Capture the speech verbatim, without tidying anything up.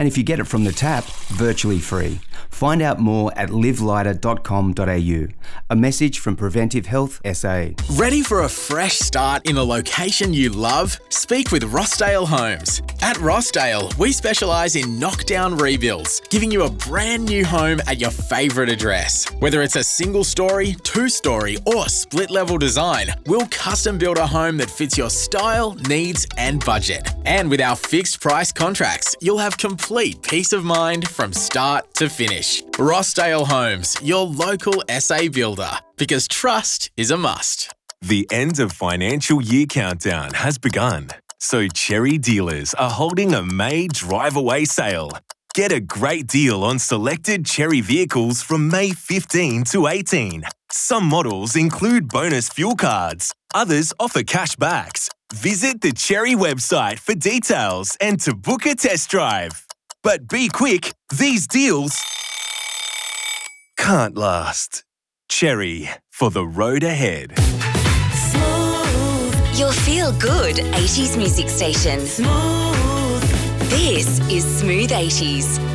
And if you get it from the tap, virtually free. Find out more at live lighter dot com dot a u. A message from Preventive Health S A. Ready for a fresh start in a location you love? Speak with Rossdale Homes. At Rossdale, we specialise in knockdown rebuilds, giving you a brand new home at your favourite address. Whether it's a single story, two story or split level design, we'll custom build a home that fits your style, needs and budget. And with our fixed price contracts, you'll have complete peace of mind from start to finish. Rossdale Homes, your local S A builder, because trust is a must. The end of financial year countdown has begun, so Cherry dealers are holding a May Drive Away sale. Get a great deal on selected Cherry vehicles from May fifteenth to eighteenth. Some models include bonus fuel cards, others offer cash backs. Visit the Cherry website for details and to book a test drive. But be quick, these deals can't last. Cherry, for the road ahead. Smooth. Your feel-good eighties music station. Smooth. This is Smooth eighties.